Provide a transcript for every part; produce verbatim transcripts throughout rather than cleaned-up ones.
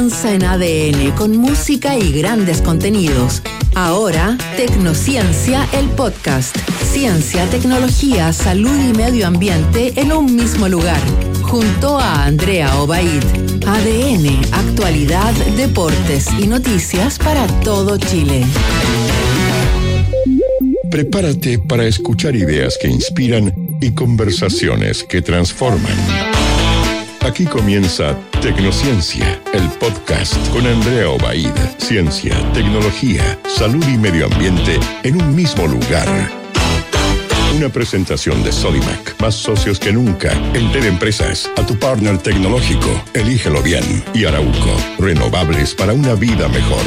En A D N con música y grandes contenidos. Ahora, Tecnociencia, el podcast. Ciencia, tecnología, salud y medio ambiente en un mismo lugar. Junto a Andrea Obaid. A D N, actualidad, deportes y noticias para todo Chile. Prepárate para escuchar ideas que inspiran y conversaciones que transforman. Aquí comienza Tecnociencia, el podcast con Andrea Obaid. Ciencia, tecnología, salud y medio ambiente en un mismo lugar. Una presentación de Sodimac, más socios que nunca. Enter Empresas, a tu partner tecnológico. Elígelo bien. Y Arauco, renovables para una vida mejor.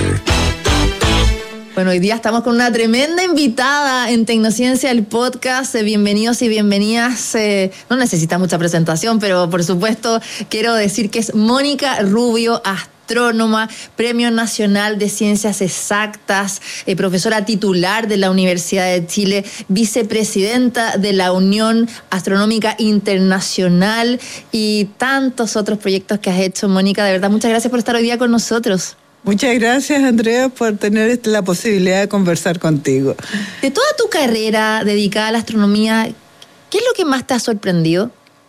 Bueno, hoy día estamos con una tremenda invitada en Tecnociencia, el podcast. Bienvenidos y bienvenidas. Eh, no necesita mucha presentación, pero por supuesto quiero decir que es Mónica Rubio, astrónoma, Premio Nacional de Ciencias Exactas, eh, profesora titular de la Universidad de Chile, vicepresidenta de la Unión Astronómica Internacional y tantos otros proyectos que has hecho, Mónica. De verdad, muchas gracias por estar hoy día con nosotros. Muchas gracias, Andrea, por tener la posibilidad de conversar contigo. De toda tu carrera dedicada a la astronomía, ¿qué es lo que más te ha sorprendido?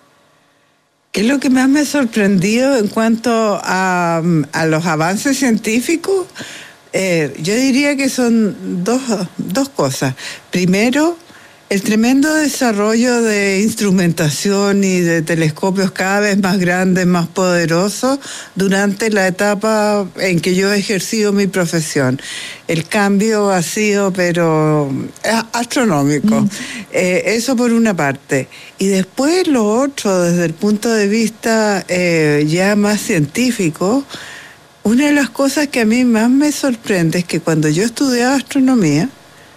¿Qué es lo que más me ha sorprendido en cuanto a, a los avances científicos? Eh, yo diría que son dos, dos cosas. Primero, el tremendo desarrollo de instrumentación y de telescopios cada vez más grandes, más poderosos, durante la etapa en que yo he ejercido mi profesión. El cambio ha sido, pero astronómico. Mm. Eh, eso por una parte. Y después lo otro, desde el punto de vista eh, ya más científico, una de las cosas que a mí más me sorprende es que cuando yo estudiaba astronomía,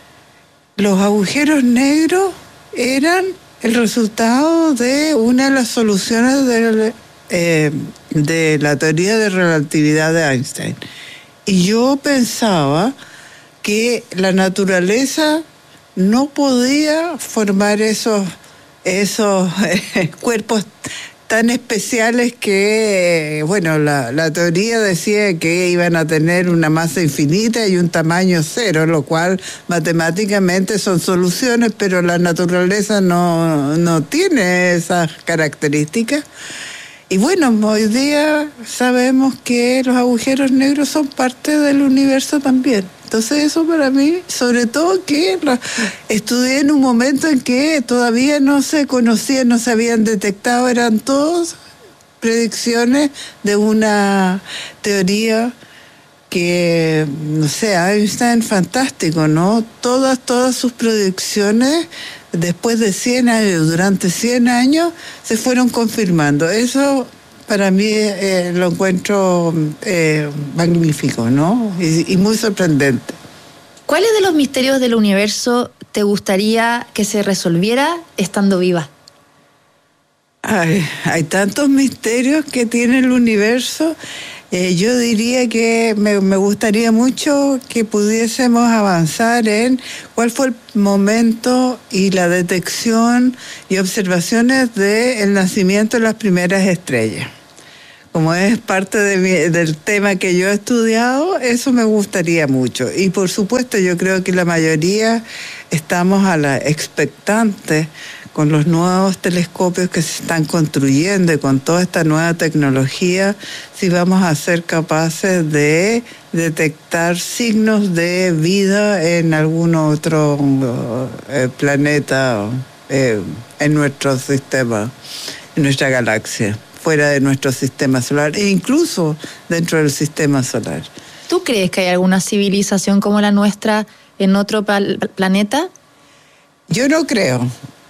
los agujeros negros eran el resultado de una de las soluciones de, eh, de la teoría de relatividad de Einstein. Y yo pensaba que la naturaleza no podía formar esos, esos eh, cuerpos tan especiales que, bueno, la, la teoría decía que iban a tener una masa infinita y un tamaño cero, lo cual matemáticamente son soluciones, pero la naturaleza no, no tiene esas características. Y bueno, hoy día sabemos que los agujeros negros son parte del universo también. Entonces eso para mí, sobre todo que lo estudié en un momento en que todavía no se conocían, no se habían detectado, eran todas predicciones de una teoría que, no sé, Einstein, fantástico, ¿no? Todas, todas sus predicciones, después de cien años, durante cien años, se fueron confirmando. Eso para mí eh, lo encuentro eh, magnífico, ¿no? Y, y muy sorprendente. ¿Cuáles de los misterios del universo te gustaría que se resolviera estando viva? Ay, hay tantos misterios que tiene el universo. Eh, yo diría que me, me gustaría mucho que pudiésemos avanzar en cuál fue el momento y la detección y observaciones del nacimiento de las primeras estrellas. Como es parte de mi, del tema que yo he estudiado, eso me gustaría mucho. Y por supuesto yo creo que la mayoría estamos a la expectante con los nuevos telescopios que se están construyendo y con toda esta nueva tecnología, si vamos a ser capaces de detectar signos de vida en algún otro eh, planeta eh, en nuestro sistema, en nuestra galaxia, fuera de nuestro sistema solar e incluso dentro del sistema solar. ¿Tú crees que hay alguna civilización como la nuestra en otro pal- planeta? Yo no creo.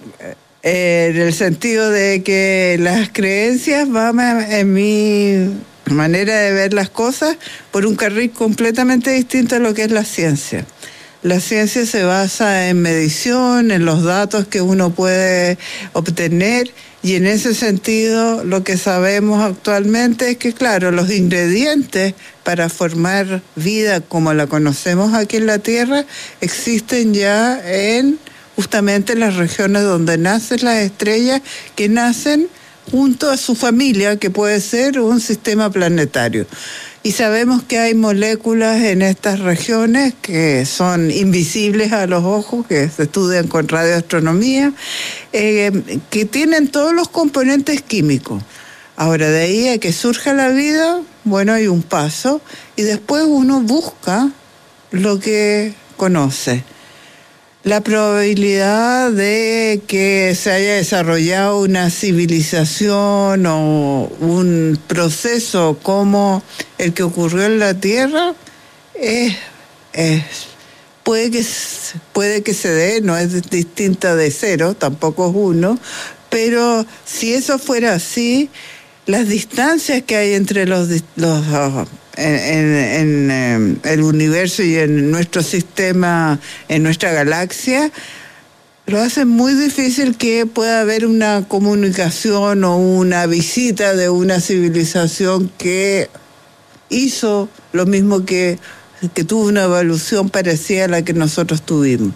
Eh, en el sentido de que las creencias van en mi manera de ver las cosas por un carril completamente distinto a lo que es la ciencia. La ciencia se basa en medición, en los datos que uno puede obtener, y en ese sentido lo que sabemos actualmente es que, claro, los ingredientes para formar vida como la conocemos aquí en la Tierra existen ya en justamente en las regiones donde nacen las estrellas, que nacen junto a su familia, que puede ser un sistema planetario. y sabemos que hay moléculas en estas regiones que son invisibles a los ojos, que se estudian con radioastronomía, eh, que tienen todos los componentes químicos. Ahora, de ahí a que surja la vida, bueno, hay un paso, y después uno busca lo que conoce. La probabilidad de que se haya desarrollado una civilización o un proceso como el que ocurrió en la Tierra es, es puede que puede que se dé, no es distinta de cero, tampoco es uno, pero si eso fuera así, las distancias que hay entre los, los en, en, en el universo y en nuestro sistema, en nuestra galaxia, lo hace muy difícil que pueda haber una comunicación o una visita de una civilización que hizo lo mismo que, que tuvo una evolución parecida a la que nosotros tuvimos.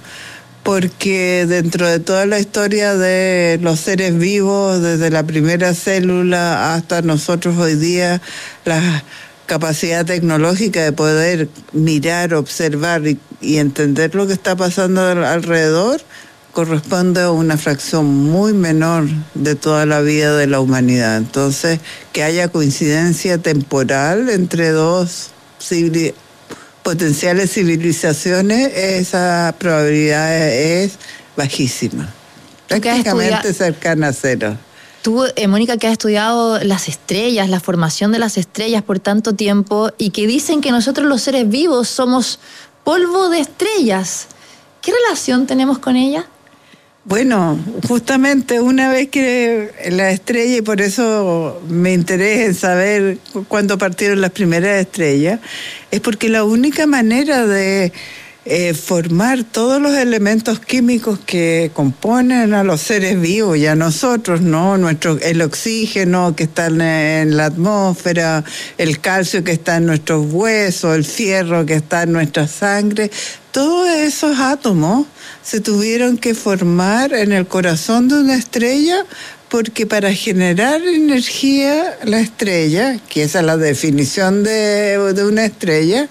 Porque dentro de toda la historia de los seres vivos, desde la primera célula hasta nosotros hoy día, la capacidad tecnológica de poder mirar, observar y, y entender lo que está pasando alrededor corresponde a una fracción muy menor de toda la vida de la humanidad. Entonces, que haya coincidencia temporal entre dos civilizaciones, potenciales civilizaciones, esa probabilidad es bajísima, prácticamente cercana a cero. Tú, eh, Mónica, que has estudiado las estrellas, la formación de las estrellas por tanto tiempo, y que dicen que nosotros los seres vivos somos polvo de estrellas. ¿Qué relación tenemos con ella? Bueno, justamente una vez que la estrella, y por eso me interesa en saber cuándo partieron las primeras estrellas, es porque la única manera de eh, formar todos los elementos químicos que componen a los seres vivos y a nosotros, ¿no? Nuestro, el oxígeno que está en la atmósfera, el calcio que está en nuestros huesos, el fierro que está en nuestra sangre, todos esos átomos se tuvieron que formar en el corazón de una estrella, porque para generar energía la estrella, que esa es la definición de, de una estrella,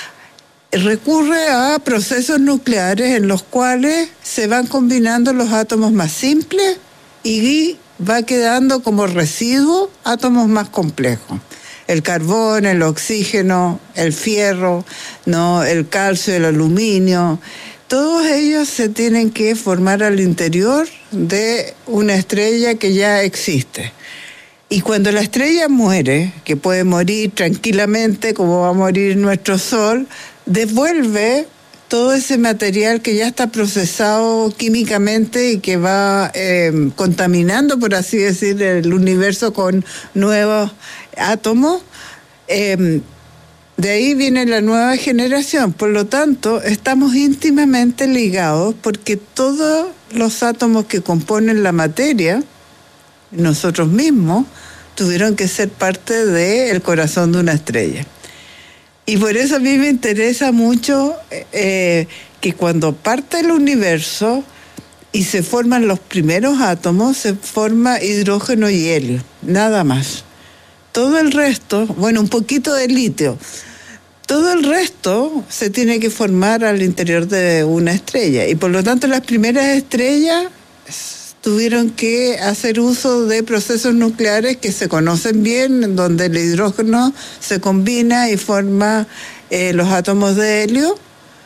recurre a procesos nucleares en los cuales se van combinando los átomos más simples y va quedando como residuo átomos más complejos. El carbón, el oxígeno, el fierro, ¿no? El calcio, el aluminio, todos ellos se tienen que formar al interior de una estrella que ya existe. Y cuando la estrella muere, que puede morir tranquilamente como va a morir nuestro Sol, devuelve todo ese material que ya está procesado químicamente y que va eh, contaminando, por así decir, el universo con nuevos átomos. Eh, de ahí viene la nueva generación. Por lo tanto, estamos íntimamente ligados porque todos los átomos que componen la materia, nosotros mismos, tuvieron que ser parte del corazón de una estrella. Y por eso a mí me interesa mucho eh, que cuando parte el universo y se forman los primeros átomos, se forma hidrógeno y helio, nada más. Todo el resto, bueno, un poquito de litio, todo el resto se tiene que formar al interior de una estrella. Y por lo tanto las primeras estrellas tuvieron que hacer uso de procesos nucleares que se conocen bien, donde el hidrógeno se combina y forma eh, los átomos de helio,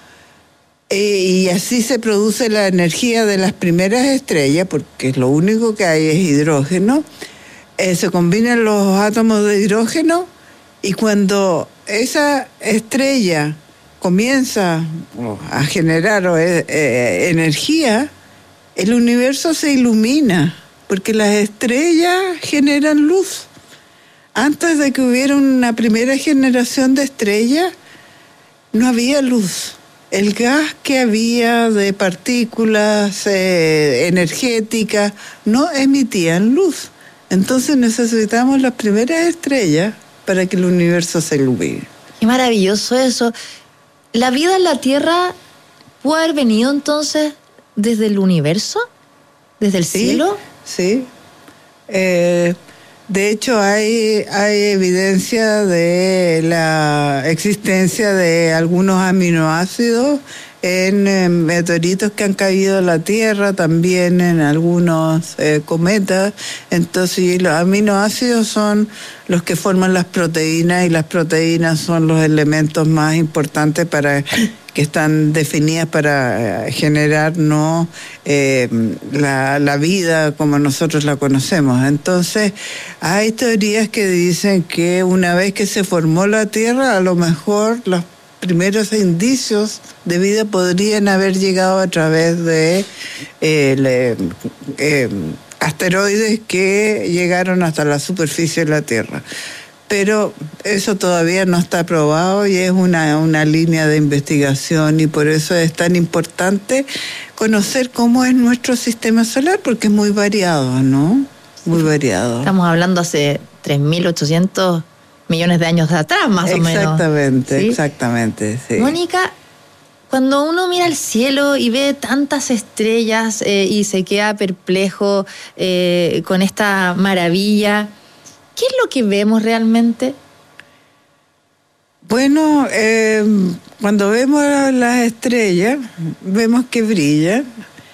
eh, y así se produce la energía de las primeras estrellas, porque lo único que hay es hidrógeno. Eh, se combinan los átomos de hidrógeno, y cuando esa estrella comienza a generar eh, eh, energía, el universo se ilumina, porque las estrellas generan luz. Antes de que hubiera una primera generación de estrellas, no había luz. El gas que había de partículas eh, energéticas no emitían luz. Entonces necesitamos las primeras estrellas para que el universo se ilumine. Qué maravilloso eso. ¿La vida en la Tierra pudo haber venido entonces desde el universo? ¿Desde el sí, cielo? Sí. Eh, De hecho, hay, hay evidencia de la existencia de algunos aminoácidos en eh, meteoritos que han caído a la Tierra, también en algunos eh, cometas. Entonces, los aminoácidos son los que forman las proteínas, y las proteínas son los elementos más importantes para que están definidas para generar no eh, la, la vida como nosotros la conocemos. Entonces, hay teorías que dicen que una vez que se formó la Tierra, a lo mejor los primeros indicios de vida podrían haber llegado a través de eh, le, eh, asteroides que llegaron hasta la superficie de la Tierra. Pero eso todavía no está probado y es una, una línea de investigación, y por eso es tan importante conocer cómo es nuestro sistema solar, porque es muy variado, ¿no? Muy variado. Estamos hablando hace tres mil ochocientos millones de años de atrás, más o menos. Exactamente, ¿sí? exactamente, sí. Mónica, cuando uno mira el cielo y ve tantas estrellas eh, y se queda perplejo eh, con esta maravilla, ¿qué es lo que vemos realmente? Bueno, eh, cuando vemos las estrellas, vemos que brillan.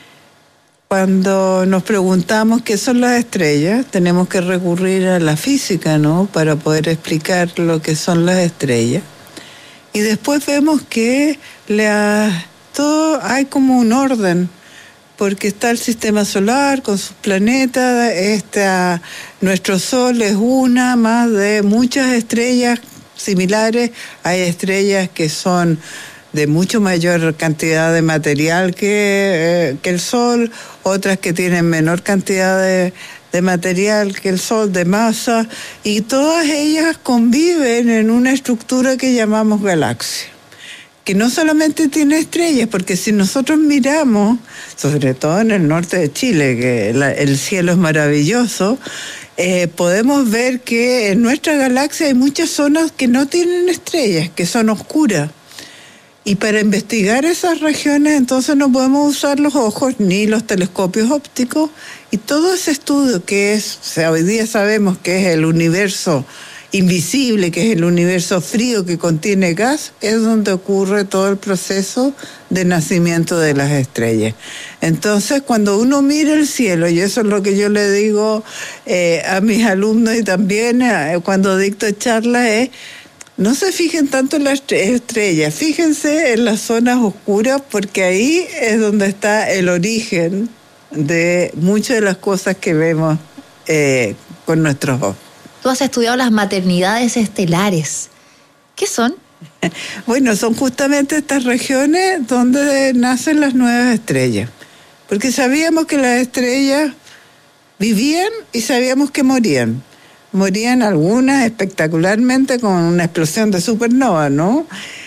Cuando nos preguntamos qué son las estrellas, tenemos que recurrir a la física, ¿no?, para poder explicar lo que son las estrellas. Y después vemos que la, todo hay como un orden, porque está el sistema solar con sus planetas, está, nuestro Sol es una más de muchas estrellas similares. Hay estrellas que son de mucho mayor cantidad de material que, eh, que el Sol, otras que tienen menor cantidad de, de material que el Sol, de masa, y todas ellas conviven en una estructura que llamamos galaxia, que no solamente tiene estrellas, porque si nosotros miramos, sobre todo en el norte de Chile, que la, el cielo es maravilloso, eh, podemos ver que en nuestra galaxia hay muchas zonas que no tienen estrellas, que son oscuras. Y para investigar esas regiones, entonces no podemos usar los ojos ni los telescopios ópticos, y todo ese estudio que es, o sea, hoy día sabemos que es el universo invisible, que es el universo frío que contiene gas, es donde ocurre todo el proceso de nacimiento de las estrellas. Entonces, cuando uno mira el cielo, y eso es lo que yo le digo eh, a mis alumnos y también eh, cuando dicto charlas, es: no se fijen tanto en las estrellas, fíjense en las zonas oscuras, porque ahí es donde está el origen de muchas de las cosas que vemos eh, con nuestros ojos. Tú has estudiado las maternidades estelares. ¿Qué son? Bueno, son justamente estas regiones donde nacen las nuevas estrellas. Porque sabíamos que las estrellas vivían y sabíamos que morían. Morían algunas espectacularmente con una explosión de supernova, ¿no?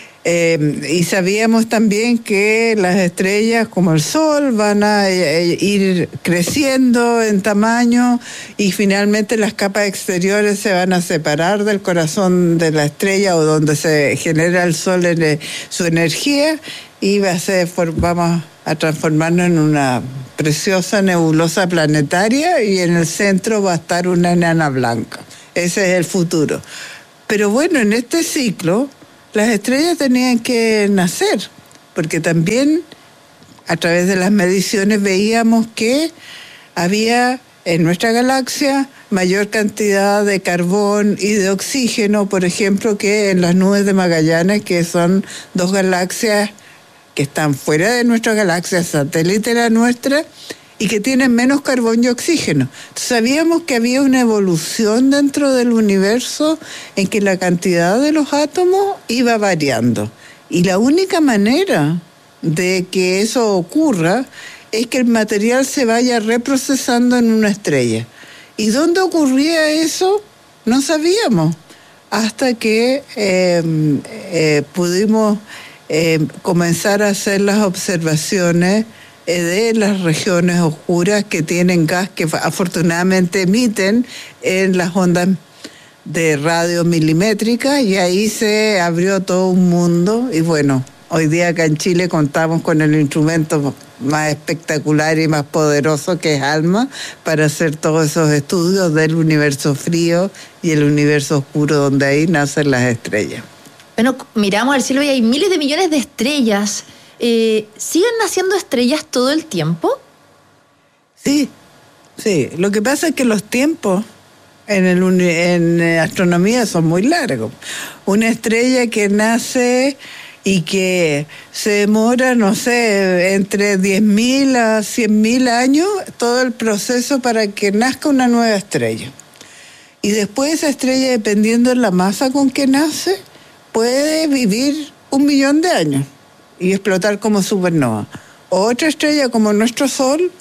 Eh, y sabíamos también que las estrellas, como el Sol, van a eh, ir creciendo en tamaño, y finalmente las capas exteriores se van a separar del corazón de la estrella, o donde se genera el Sol en el, su energía, y va a ser, vamos a transformarnos en una preciosa nebulosa planetaria, y en el centro va a estar una enana blanca. Ese es el futuro. Pero bueno, en este ciclo las estrellas tenían que nacer, porque también a través de las mediciones veíamos que había en nuestra galaxia mayor cantidad de carbón y de oxígeno, por ejemplo, que en las nubes de Magallanes, que son dos galaxias que están fuera de nuestra galaxia, satélite de la nuestra, y que tienen menos carbón y oxígeno. Sabíamos que había una evolución dentro del universo en que la cantidad de los átomos iba variando. Y la única manera de que eso ocurra es que el material se vaya reprocesando en una estrella. ¿Y dónde ocurría eso? No sabíamos, hasta que eh, eh, pudimos eh, comenzar a hacer las observaciones de las regiones oscuras que tienen gas, que afortunadamente emiten en las ondas de radio milimétricas, y ahí se abrió todo un mundo. Y bueno, Hoy día acá en Chile contamos con el instrumento más espectacular y más poderoso que es ALMA para hacer todos esos estudios del universo frío y el universo oscuro donde ahí nacen las estrellas. Bueno, miramos al cielo y hay miles de millones de estrellas. Eh, ¿Siguen naciendo estrellas todo el tiempo? Sí, sí. Lo que pasa es que los tiempos en, el uni- en astronomía son muy largos. Una estrella que nace y que se demora, no sé, entre diez mil a cien mil años, todo el proceso para que nazca una nueva estrella. Y después esa estrella, dependiendo de la masa con que nace, puede vivir un millón de años y explotar como supernova. Otra estrella como nuestro Sol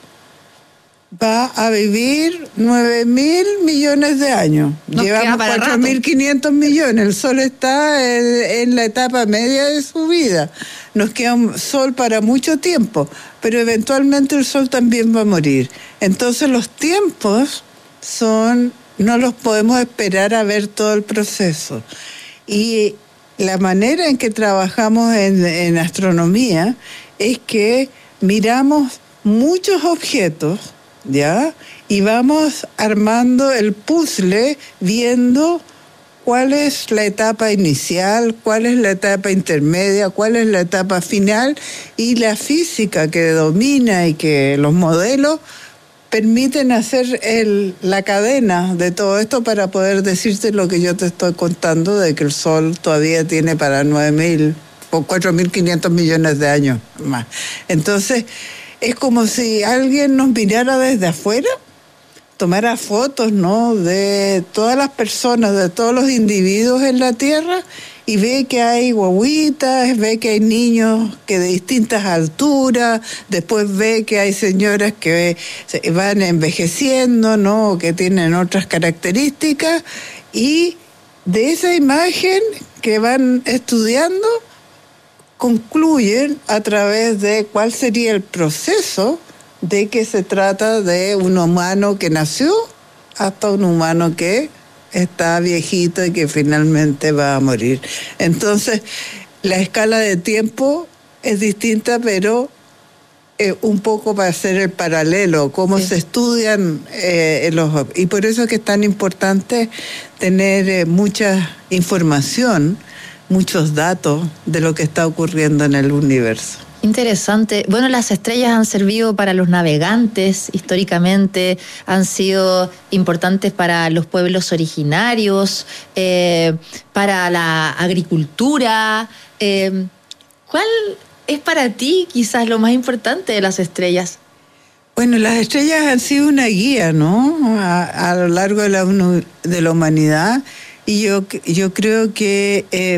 va a vivir nueve mil millones de años. Nos Llevamos cuatro mil quinientos millones. El Sol está en, en la etapa media de su vida. Nos queda un Sol para mucho tiempo, pero eventualmente el Sol también va a morir. Entonces los tiempos son, no los podemos esperar a ver todo el proceso. Y la manera en que trabajamos en, en astronomía es que miramos muchos objetos, ¿ya? Y vamos armando el puzzle viendo cuál es la etapa inicial, cuál es la etapa intermedia, cuál es la etapa final, y la física que domina y que los modelos permiten hacer el, la cadena de todo esto para poder decirte lo que yo te estoy contando, de que el Sol todavía tiene para nueve mil o cuatro mil quinientos millones de años más. Entonces, es como si alguien nos mirara desde afuera, tomara fotos, ¿no?, de todas las personas, de todos los individuos en la Tierra, y ve que hay guaguitas, ve que hay niños que de distintas alturas, después ve que hay señoras que van envejeciendo, ¿no?, que tienen otras características, y de esa imagen que van estudiando, concluyen a través de cuál sería el proceso de que se trata de un humano que nació hasta un humano que está viejito y que finalmente va a morir. Entonces, la escala de tiempo es distinta, pero eh, un poco para hacer el paralelo, cómo sí se estudian eh, los... Y por eso es que es tan importante tener eh, mucha información, muchos datos de lo que está ocurriendo en el universo. Interesante. Bueno, las estrellas han servido para los navegantes históricamente, han sido importantes para los pueblos originarios, eh, para la agricultura. Eh, ¿Cuál es para ti quizás lo más importante de las estrellas? Bueno, las estrellas han sido una guía, ¿no?, a, a lo largo de la, de la humanidad. Y yo, yo creo que eh,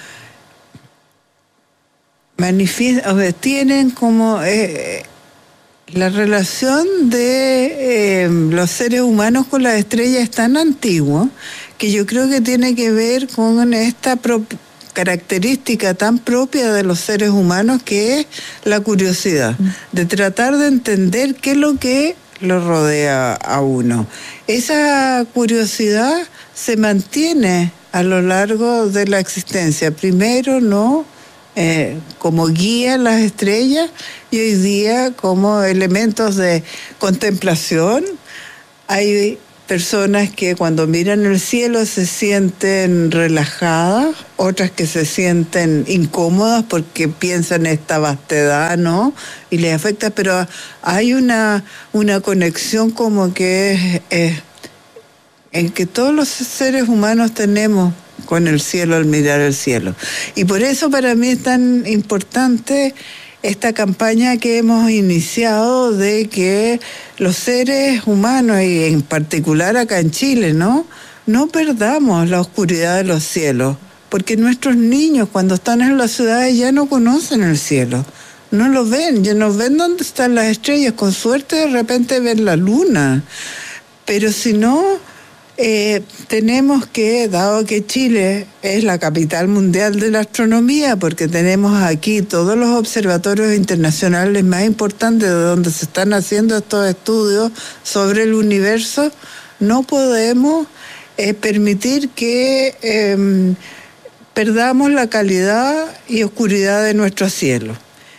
manifiestan, o sea, tienen como eh, la relación de eh, los seres humanos con las estrellas es tan antigua que yo creo que tiene que ver con esta pro- característica tan propia de los seres humanos, que es la curiosidad, de tratar de entender qué es lo que lo rodea a uno. Esa curiosidad se mantiene a lo largo de la existencia. Primero, ¿no?, eh, como guía las estrellas, y hoy día como elementos de contemplación. Hay personas que cuando miran el cielo se sienten relajadas, otras que se sienten incómodas porque piensan en esta vastedad, ¿no?, y les afecta, pero hay una, una conexión como que es, es en que todos los seres humanos tenemos con el cielo al mirar el cielo. Y por eso para mí es tan importante esta campaña que hemos iniciado de que los seres humanos, y en particular acá en Chile, ¿no?, no perdamos la oscuridad de los cielos, porque nuestros niños cuando están en las ciudades ya no conocen el cielo, no lo ven, ya no ven dónde están las estrellas, con suerte de repente ven la luna, pero si no... Eh, tenemos que, dado que Chile es la capital mundial de la astronomía, porque tenemos aquí todos los observatorios internacionales más importantes de donde se están haciendo estos estudios sobre el universo, no podemos eh, permitir que eh, perdamos la calidad y oscuridad de nuestro cielo.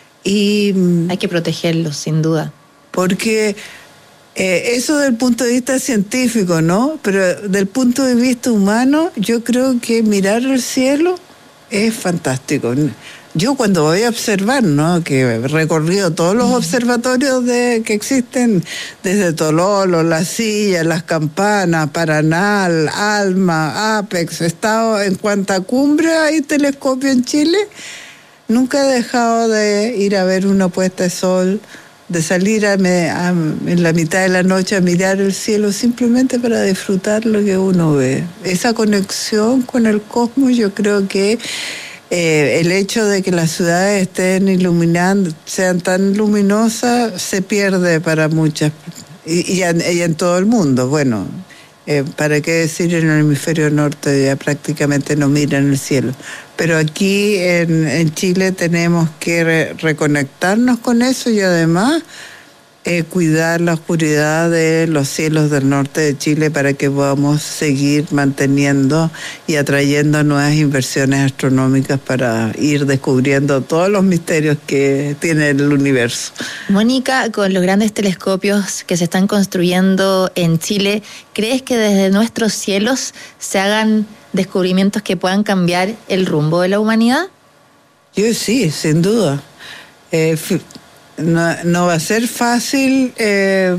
Y hay que protegerlos, sin duda. Porque eh, eso del punto de vista científico, ¿no? Pero del punto de vista humano, yo creo que mirar el cielo es fantástico. Yo cuando voy a observar, ¿no? Que he recorrido todos los observatorios de, que existen, desde Tololo, La Silla, Las Campanas, Paranal, Alma, Apex, he estado en cuanta cumbre hay telescopio en Chile, nunca he dejado de ir a ver una puesta de sol, de salir a me, a, en la mitad de la noche a mirar el cielo simplemente para disfrutar lo que uno ve. Esa conexión con el cosmos, yo creo que Eh, el hecho de que las ciudades estén iluminando, sean tan luminosas, se pierde para muchas, y, y, en, y en todo el mundo. Bueno, eh, para qué decir, en el hemisferio norte ya prácticamente no miran el cielo. Pero aquí en, en Chile tenemos que re, reconectarnos con eso y además Eh, cuidar la oscuridad de los cielos del norte de Chile para que podamos seguir manteniendo y atrayendo nuevas inversiones astronómicas para ir descubriendo todos los misterios que tiene el universo. Mónica, con los grandes telescopios que se están construyendo en Chile, ¿crees que desde nuestros cielos se hagan descubrimientos que puedan cambiar el rumbo de la humanidad? Yo sí, sin duda. Eh, No, no va a ser fácil eh,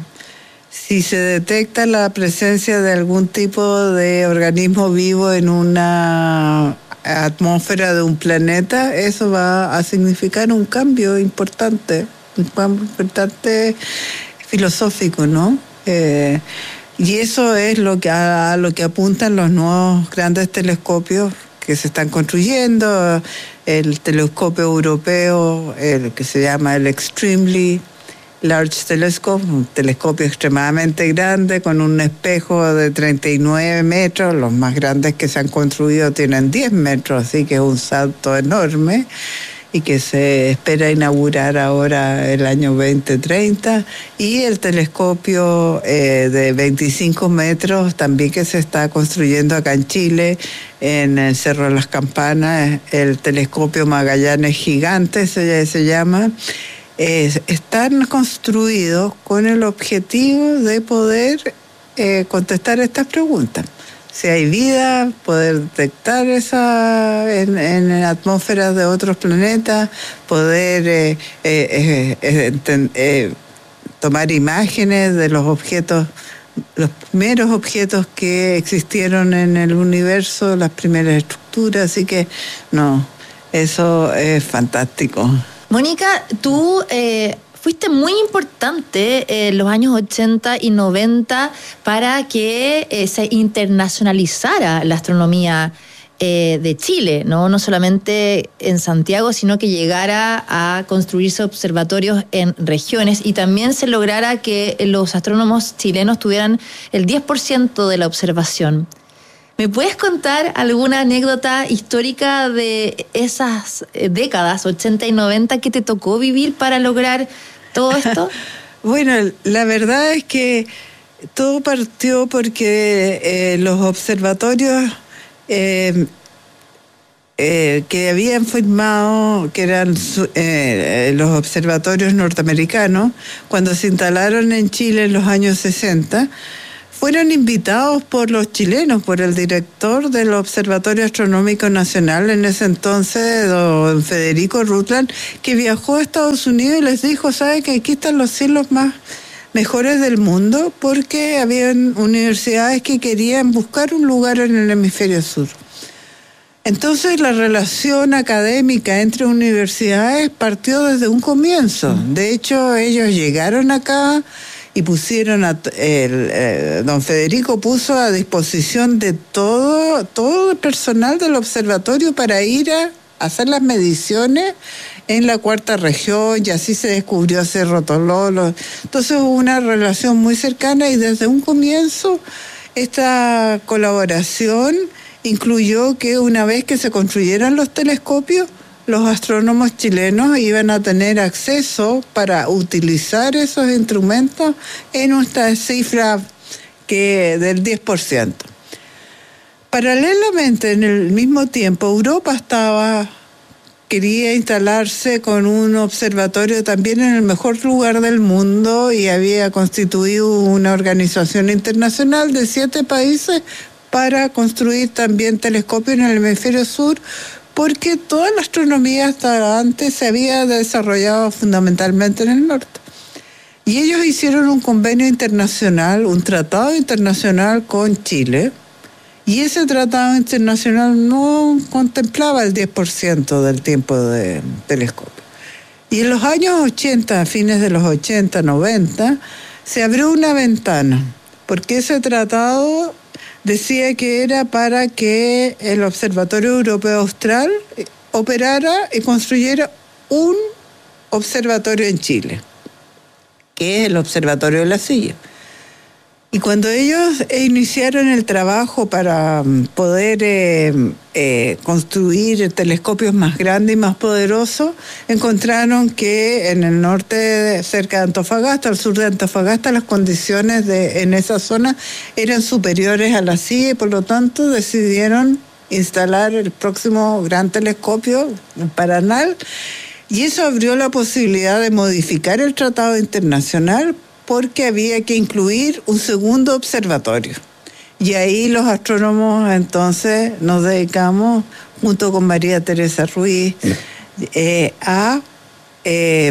si se detecta la presencia de algún tipo de organismo vivo en una atmósfera de un planeta. Eso va a significar un cambio importante, un cambio importante filosófico, ¿no? Eh, y eso es lo que a, a lo que apuntan los nuevos grandes telescopios que se están construyendo. El telescopio europeo, el que se llama el Extremely Large Telescope, un telescopio extremadamente grande con un espejo de treinta y nueve metros, los más grandes que se han construido tienen diez metros, así que es un salto enorme y que se espera inaugurar ahora el año veinte treinta, y el telescopio eh, de veinticinco metros también que se está construyendo acá en Chile, en el Cerro de las Campanas, el telescopio Magallanes Gigante se, se llama. Eh, están construidos con el objetivo de poder eh, contestar estas preguntas. Si hay vida, poder detectar esa en, en atmósferas de otros planetas, poder eh, eh, eh, eh, eh, tomar imágenes de los objetos, los primeros objetos que existieron en el universo, las primeras estructuras, así que no, eso es fantástico. Mónica, tú eh, fuiste muy importante en los años ochenta y noventa para que eh, se internacionalizara la astronomía eh, de Chile, ¿no? No solamente en Santiago, sino que llegara a construirse observatorios en regiones y también se lograra que los astrónomos chilenos tuvieran el diez por ciento de la observación. ¿Me puedes contar alguna anécdota histórica de esas décadas, ochenta y noventa, que te tocó vivir para lograr todo esto? Bueno, la verdad es que todo partió porque eh, los observatorios eh, eh, que habían firmado, que eran eh, los observatorios norteamericanos, cuando se instalaron en Chile en los años sesenta, fueron invitados por los chilenos, por el director del Observatorio Astronómico Nacional en ese entonces, don Federico Rutland, que viajó a Estados Unidos y les dijo, ¿sabe que aquí están los cielos más mejores del mundo? Porque habían universidades que querían buscar un lugar en el hemisferio sur. Entonces la relación académica entre universidades partió desde un comienzo. De hecho, ellos llegaron acá y pusieron, a, el, eh, don Federico puso a disposición de todo, todo el personal del observatorio para ir a hacer las mediciones en la cuarta región, y así se descubrió Cerro Tololo. Entonces hubo una relación muy cercana y desde un comienzo esta colaboración incluyó que una vez que se construyeran los telescopios, los astrónomos chilenos iban a tener acceso para utilizar esos instrumentos en una cifra que del diez por ciento. Paralelamente, en el mismo tiempo, Europa estaba, quería instalarse con un observatorio también en el mejor lugar del mundo y había constituido una organización internacional de siete países para construir también telescopios en el hemisferio sur, porque toda la astronomía hasta antes se había desarrollado fundamentalmente en el norte. Y ellos hicieron un convenio internacional, un tratado internacional con Chile, y ese tratado internacional no contemplaba el diez por ciento del tiempo de telescopio. Y en los años ochenta, a fines de los ochenta, noventa, se abrió una ventana, porque ese tratado decía que era para que el Observatorio Europeo Austral operara y construyera un observatorio en Chile, que es el Observatorio de la Silla. Y cuando ellos iniciaron el trabajo para poder eh, eh, construir telescopios más grandes y más poderosos, encontraron que en el norte, cerca de Antofagasta, al sur de Antofagasta, las condiciones de, en esa zona eran superiores a la Silla y por lo tanto decidieron instalar el próximo gran telescopio, el Paranal, y eso abrió la posibilidad de modificar el tratado internacional porque había que incluir un segundo observatorio. Y ahí los astrónomos entonces nos dedicamos, junto con María Teresa Ruiz, eh, a eh,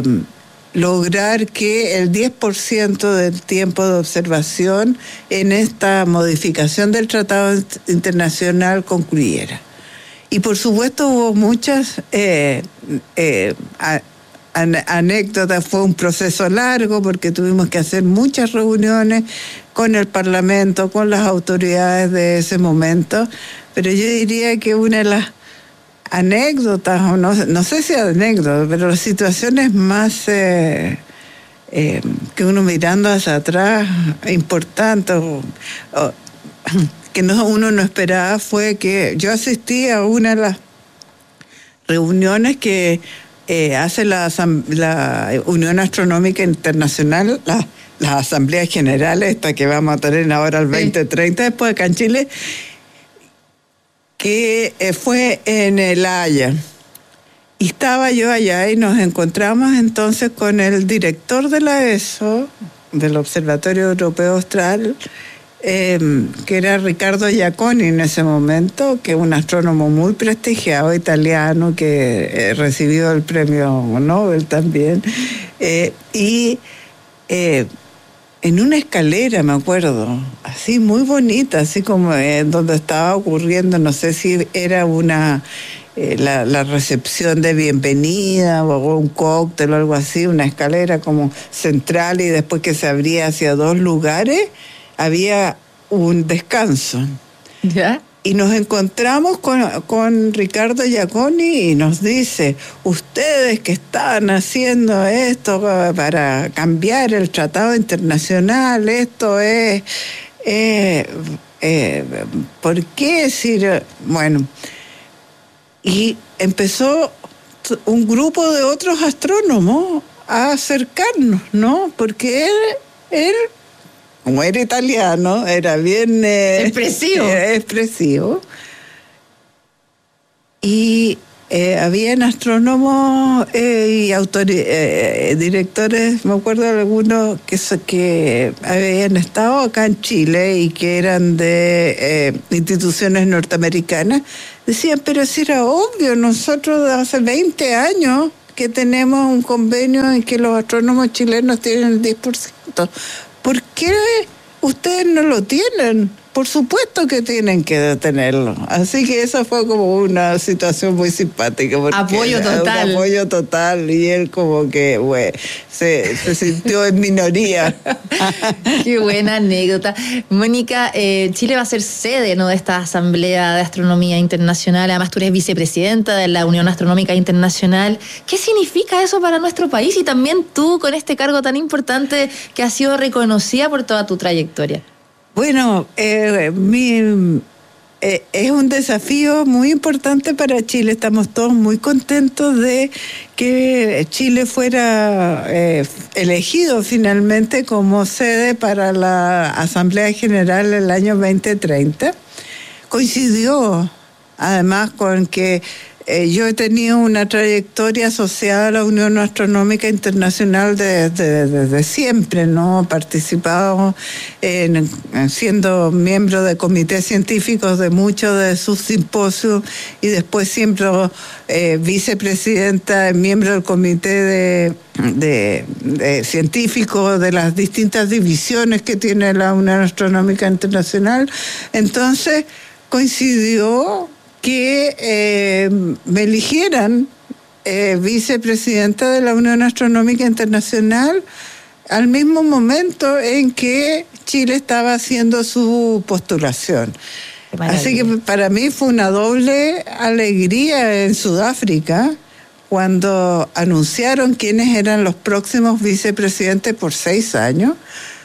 lograr que el diez por ciento del tiempo de observación en esta modificación del Tratado Internacional concluyera. Y por supuesto hubo muchas eh, eh, a, anécdotas, fue un proceso largo porque tuvimos que hacer muchas reuniones con el Parlamento, con las autoridades de ese momento, pero yo diría que una de las anécdotas, o no, no sé si anécdotas, pero las situaciones más eh, eh, que uno mirando hacia atrás, importantes, o, o, que no, uno no esperaba, fue que yo asistí a una de las reuniones que Eh, hace la, la Unión Astronómica Internacional, la, las asambleas generales, esta que vamos a tener ahora el veinte treinta, después acá en Chile, que eh, fue en el Haya. Y estaba yo allá y nos encontramos entonces con el director de la E S O, del Observatorio Europeo Austral, Eh, que era Riccardo Giaconi en ese momento, que es un astrónomo muy prestigiado, italiano, que eh, recibió el premio Nobel también, eh, y eh, en una escalera, me acuerdo, así muy bonita, así como eh, donde estaba ocurriendo, no sé si era una eh, la, la recepción de bienvenida o un cóctel o algo así, una escalera como central y después que se abría hacia dos lugares, había un descanso. ¿Ya? Y nos encontramos con, con Riccardo Giaconi y nos dice, ustedes que están haciendo esto para cambiar el tratado internacional, esto es... Eh, eh, ¿por qué decir? Bueno, y empezó un grupo de otros astrónomos a acercarnos, ¿no? Porque él... él como era italiano, era bien eh, expresivo. Eh, expresivo. Y eh, habían astrónomos eh, y autori- eh, directores, me acuerdo de algunos que, que habían estado acá en Chile y que eran de eh, instituciones norteamericanas. Decían, pero si era obvio, nosotros hace veinte años que tenemos un convenio en que los astrónomos chilenos tienen el diez por ciento. ¿Por qué ustedes no lo tienen? Por supuesto que tienen que tenerlo. Así que esa fue como una situación muy simpática. Apoyo total. Un apoyo total. Y él como que, bueno, se, se sintió en minoría. Qué buena anécdota. Mónica, eh, Chile va a ser sede, ¿no?, de esta Asamblea de Astronomía Internacional. Además, tú eres vicepresidenta de la Unión Astronómica Internacional. ¿Qué significa eso para nuestro país? Y también tú, con este cargo tan importante que has sido reconocida por toda tu trayectoria. Bueno, eh, mi, eh, es un desafío muy importante para Chile. Estamos todos muy contentos de que Chile fuera eh, elegido finalmente como sede para la Asamblea General el año veinte treinta. coincidió además con que eh, yo he tenido una trayectoria asociada a la Unión Astronómica Internacional desde, desde siempre, ¿no? He participado en, en siendo miembro de comités científicos de muchos de sus simposios y después siempre eh, vicepresidenta, miembro del comité de, de, de científicos de las distintas divisiones que tiene la Unión Astronómica Internacional. Entonces coincidió que eh, me eligieran eh, vicepresidenta de la Unión Astronómica Internacional al mismo momento en que Chile estaba haciendo su postulación. Así que para mí fue una doble alegría en Sudáfrica cuando anunciaron quiénes eran los próximos vicepresidentes por seis años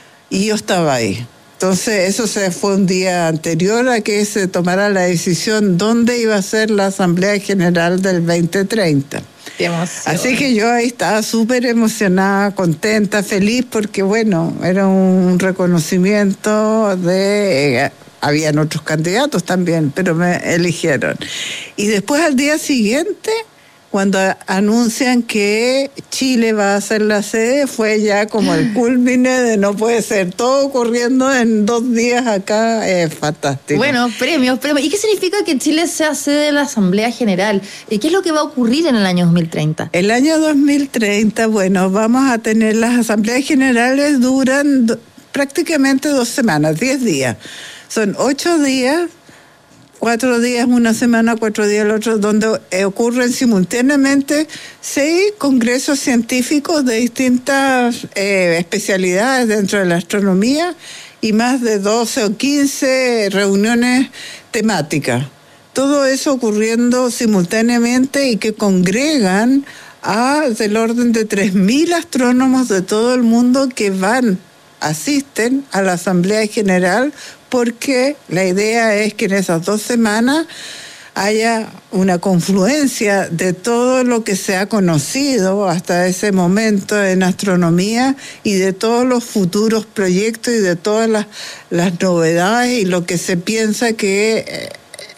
y yo estaba ahí. Entonces, eso se fue un día anterior a que se tomara la decisión dónde iba a ser la Asamblea General del veinte treinta. Qué emoción. Así que yo ahí estaba súper emocionada, contenta, feliz, porque bueno, era un reconocimiento de... Eh, habían otros candidatos también, pero me eligieron. Y después al día siguiente, cuando anuncian que Chile va a ser la sede, fue ya como el culmine de no puede ser, todo ocurriendo en dos días acá, es fantástico. Bueno, premios, premios. ¿Y qué significa que Chile sea sede de la Asamblea General? ¿Y qué es lo que va a ocurrir en el año dos mil treinta? El año dos mil treinta, bueno, vamos a tener las Asambleas Generales, duran do, prácticamente dos semanas, diez días. Son ocho días. Cuatro días, una semana, cuatro días el otro, donde ocurren simultáneamente seis congresos científicos de distintas eh, especialidades dentro de la astronomía y más de doce o quince reuniones temáticas. Todo eso ocurriendo simultáneamente y que congregan a del orden de tres mil astrónomos de todo el mundo que van, asisten a la Asamblea General, porque la idea es que en esas dos semanas haya una confluencia de todo lo que se ha conocido hasta ese momento en astronomía y de todos los futuros proyectos y de todas las, las novedades y lo que se piensa que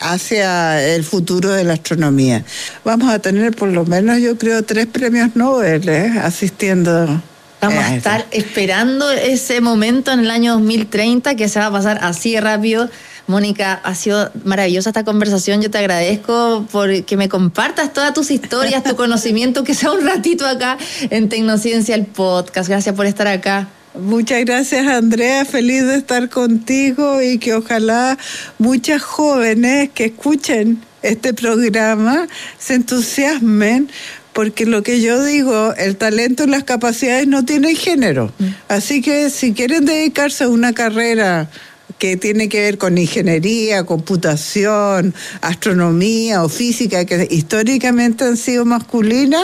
hacia el futuro de la astronomía. Vamos a tener por lo menos, yo creo, tres premios Nobel ¿eh? asistiendo. Vamos a estar esperando ese momento en el año dos mil treinta que se va a pasar así rápido. Mónica, ha sido maravillosa esta conversación. Yo te agradezco por que me compartas todas tus historias, tu conocimiento, que sea un ratito acá en Tecnociencia, el podcast. Gracias por estar acá. Muchas gracias, Andrea. Feliz de estar contigo y que ojalá muchas jóvenes que escuchen este programa se entusiasmen. Porque lo que yo digo, el talento y las capacidades no tienen género. Mm. Así que si quieren dedicarse a una carrera que tiene que ver con ingeniería, computación, astronomía o física, que históricamente han sido masculinas,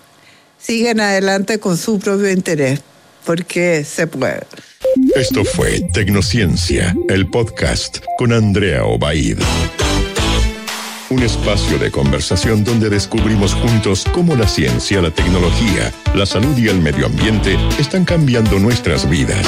sigan adelante con su propio interés, porque se puede. Esto fue Tecnociencia, el podcast con Andrea Obaid. Un espacio de conversación donde descubrimos juntos cómo la ciencia, la tecnología, la salud y el medio ambiente están cambiando nuestras vidas.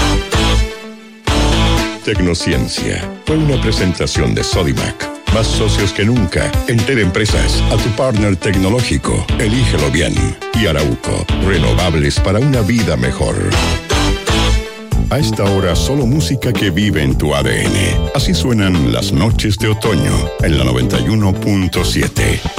Tecnociencia fue una presentación de Sodimac. Más socios que nunca. Enter Empresas, a tu partner tecnológico. Elígelo bien. Y Arauco, renovables para una vida mejor. A esta hora, solo música que vive en tu A D N. Así suenan las noches de otoño en la noventa y uno punto siete.